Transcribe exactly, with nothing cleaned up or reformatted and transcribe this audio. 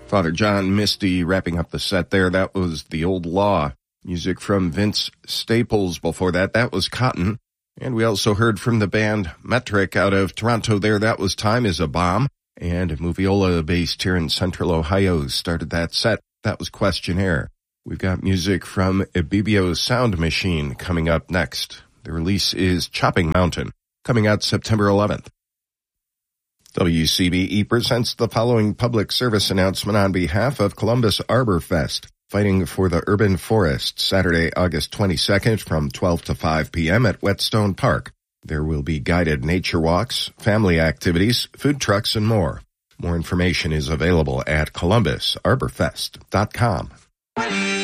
Father John Misty wrapping up the set there. That was The Old Law. Music from Vince Staples before that. That was Cotton. And we also heard from the band Metric out of Toronto there. That was Time is a Bomb. And Moviola, based here in Central Ohio, started that set. That was Questionnaire. We've got music from Ibibio Sound Machine coming up next. The release is Chopping Mountain, coming out September eleventh. W C B E presents the following public service announcement on behalf of Columbus Arbor Fest, fighting for the urban forest, Saturday, August twenty-second from twelve to five p.m. at Whetstone Park. There will be guided nature walks, family activities, food trucks, and more. More information is available at columbus arbor fest dot com.